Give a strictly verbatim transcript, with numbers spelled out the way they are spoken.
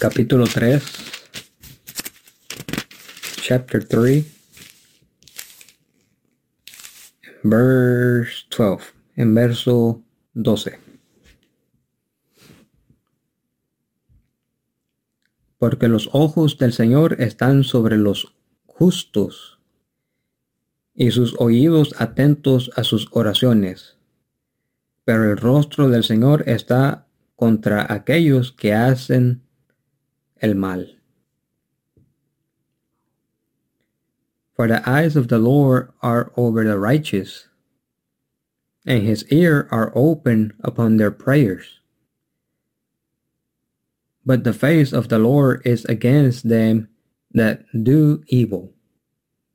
Capítulo tres, chapter three, verse twelve, en verso doce. Porque los ojos del Señor están sobre los justos, y sus oídos atentos a sus oraciones. Pero el rostro del Señor está contra aquellos que hacen el mal. For the eyes of the Lord are over the righteous, and his ears are open upon their prayers. But the face of the Lord is against them that do evil.